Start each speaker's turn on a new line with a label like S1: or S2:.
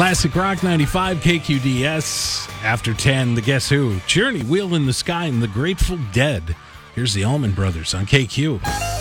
S1: Classic Rock 95 KQDS. After 10, the Guess Who? Journey, Wheel in the Sky, and the Grateful Dead. Here's the Allman Brothers on KQ.